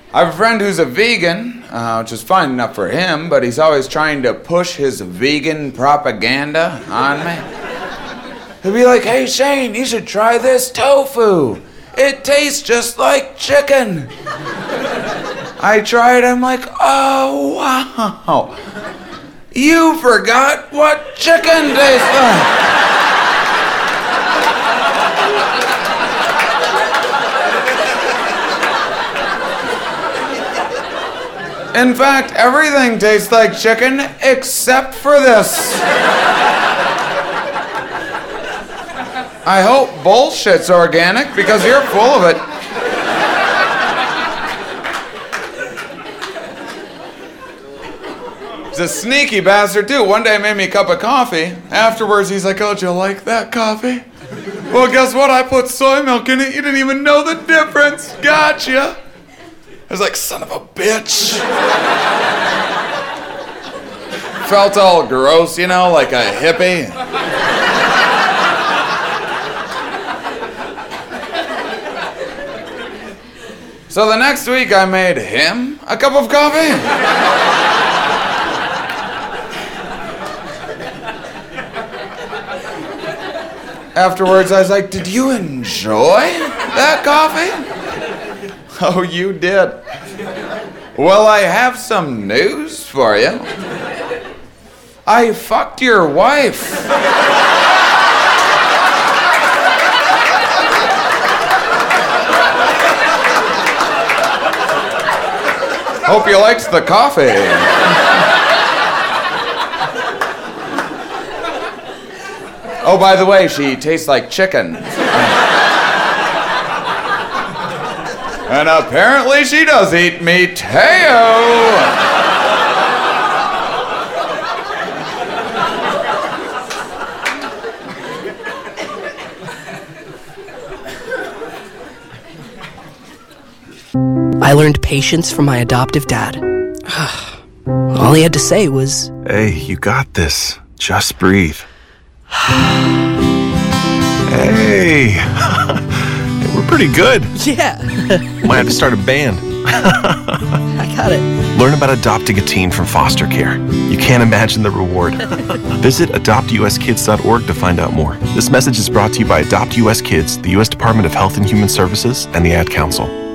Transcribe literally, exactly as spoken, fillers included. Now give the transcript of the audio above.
I have a friend who's a vegan, uh, which is fine enough for him, but he's always trying to push his vegan propaganda on me. He'll be like, hey Shane, you should try this tofu. It tastes just like chicken. I tried, I'm like, oh wow. You forgot what chicken tastes like. In fact, everything tastes like chicken except for this. I hope bullshit's organic because you're full of it. He's a sneaky bastard too. One day he made me a cup of coffee. Afterwards he's like, oh, do you like that coffee? Well, guess what? I put soy milk in it. You didn't even know the difference. Gotcha. I was like, son of a bitch. Felt all gross, you know, like a hippie. So the next week I made him a cup of coffee. Afterwards I was like, did you enjoy that coffee? Oh, you did. Well, I have some news for you. I fucked your wife. Hope you liked the coffee. Oh, by the way, she tastes like chicken. And apparently she does eat meat. Hey-o! I learned patience from my adoptive dad. All he had to say was, hey, you got this. Just breathe. Hey! We're pretty good. Yeah. Might have to start a band. I got it. Learn about adopting a teen from foster care. You can't imagine the reward. Visit adopt u s kids dot org to find out more. This message is brought to you by Adopt U S Kids, the U S Department of Health and Human Services, and the Ad Council.